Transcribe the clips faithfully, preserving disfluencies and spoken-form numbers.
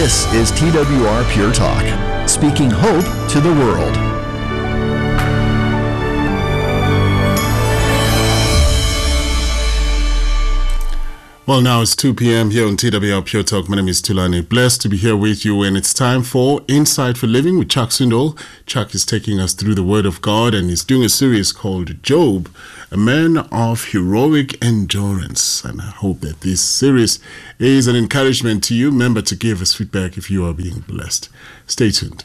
This is T W R Pure Talk, speaking hope to the world. Well, now it's two p.m. here on T W R Pure Talk. My name is Tulani. Blessed to be here with you, and it's time for Insight for Living with Chuck Swindoll. Chuck is taking us through the Word of God, and he's doing a series called Job, a man of heroic endurance. And I hope that this series is an encouragement to you. Remember to give us feedback if you are being blessed. Stay tuned.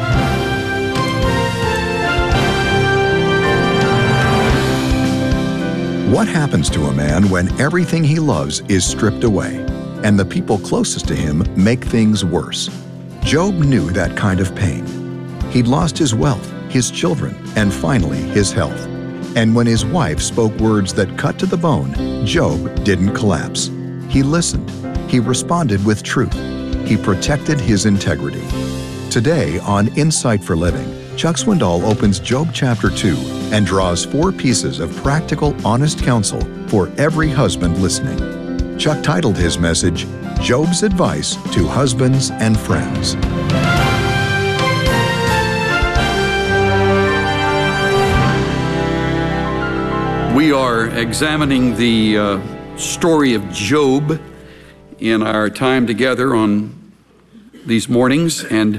What happens to a man when everything he loves is stripped away, and the people closest to him make things worse? Job knew that kind of pain. He'd lost his wealth, his children, and finally his health. And when his wife spoke words that cut to the bone, Job didn't collapse. He listened. He responded with truth. He protected his integrity. Today on Insight for Living, Chuck Swindoll opens Job chapter two and draws four pieces of practical, honest counsel for every husband listening. Chuck titled his message, Job's Advice to Husbands and Friends. We are examining the uh, story of Job in our time together on these mornings, and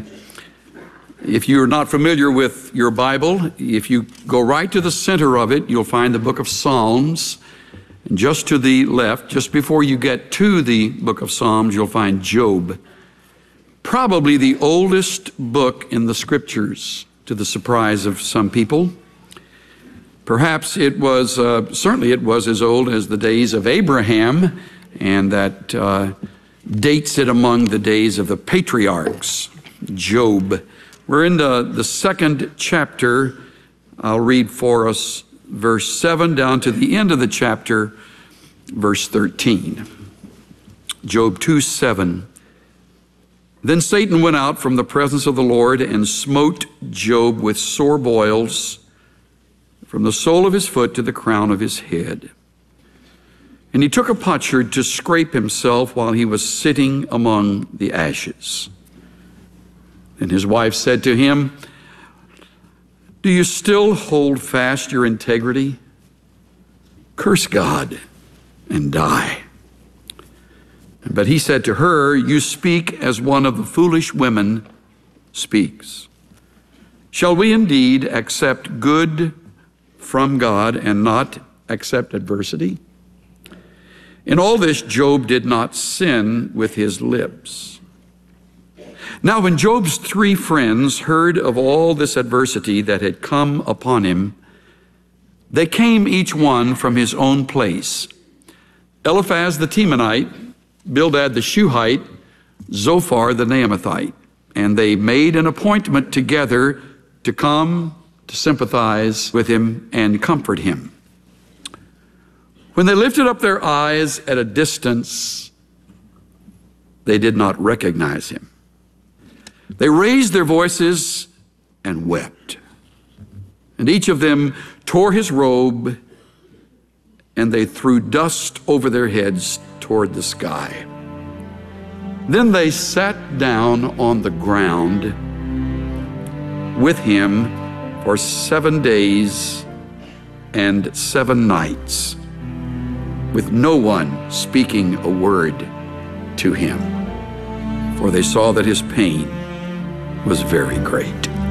if you're not familiar with your Bible, if you go right to the center of it, you'll find the book of Psalms. And just to the left, just before you get to the book of Psalms, you'll find Job. Probably the oldest book in the scriptures, to the surprise of some people. Perhaps it was, uh, certainly it was as old as the days of Abraham, and that uh, dates it among the days of the patriarchs, Job. We're in the, the second chapter. I'll read for us verse seven down to the end of the chapter, verse thirteen. Job two seven. Then Satan went out from the presence of the Lord and smote Job with sore boils from the sole of his foot to the crown of his head. And he took a potsherd to scrape himself while he was sitting among the ashes. And his wife said to him, "Do you still hold fast your integrity? Curse God and die." But he said to her, "You speak as one of the foolish women speaks. Shall we indeed accept good from God and not accept adversity?" In all this, Job did not sin with his lips. Now, when Job's three friends heard of all this adversity that had come upon him, they came each one from his own place. Eliphaz the Temanite, Bildad the Shuhite, Zophar the Naamathite, and they made an appointment together to come to sympathize with him and comfort him. When they lifted up their eyes at a distance, they did not recognize him. They raised their voices and wept. And each of them tore his robe, and they threw dust over their heads toward the sky. Then they sat down on the ground with him for seven days and seven nights, with no one speaking a word to him, for they saw that his pain was very great.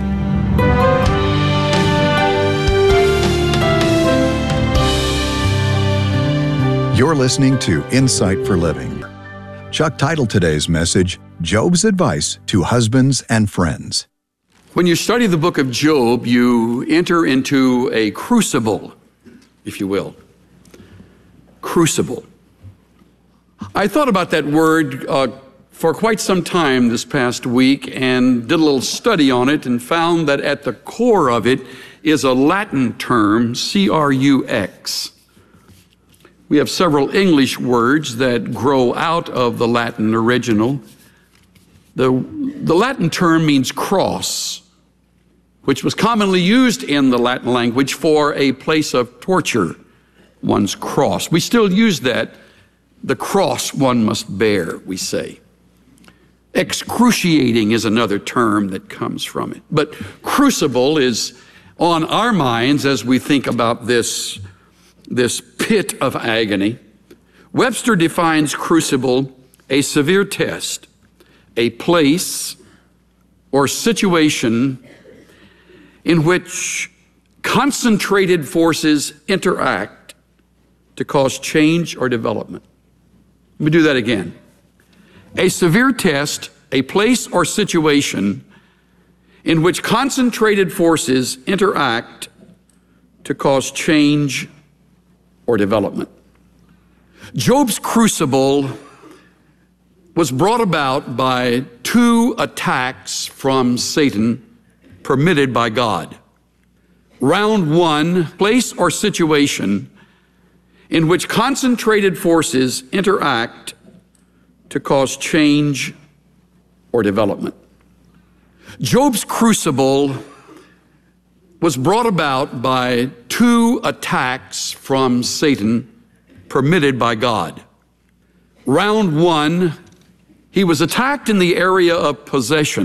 You're listening to Insight for Living. Chuck titled today's message, Job's Advice to Husbands and Friends. When you study the book of Job, you enter into a crucible, if you will. Crucible. I thought about that word uh, for quite some time this past week and did a little study on it and found that at the core of it is a Latin term, C R U X. We have several English words that grow out of the Latin original. The, the Latin term means cross, which was commonly used in the Latin language for a place of torture, one's cross. We still use that, the cross one must bear, we say. Excruciating is another term that comes from it. But crucible is on our minds as we think about this, this pit of agony. Webster defines crucible a severe test, a place or situation in which concentrated forces interact to cause change or development. Let me do that again. A severe test, a place or situation in which concentrated forces interact to cause change or development. Job's crucible was brought about by two attacks from Satan permitted by God. Round one, place or situation in which concentrated forces interact to cause change or development. Job's crucible was brought about by two attacks from Satan permitted by God. Round one, he was attacked in the area of possession.